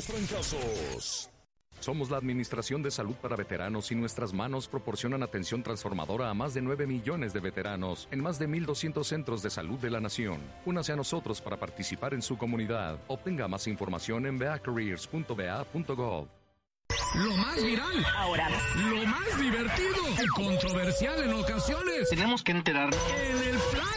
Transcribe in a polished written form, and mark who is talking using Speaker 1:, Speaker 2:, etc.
Speaker 1: los trancazos.
Speaker 2: Somos la Administración de Salud para Veteranos y nuestras manos proporcionan atención transformadora a más de 9 millones de veteranos en más de 1,200 centros de salud de la nación. Únase a nosotros para participar en su comunidad. Obtenga más información en veacareers.va.gov.
Speaker 3: Lo más viral,
Speaker 4: ahora,
Speaker 3: lo más divertido y controversial en ocasiones.
Speaker 4: tenemos que enterarnos.
Speaker 3: En el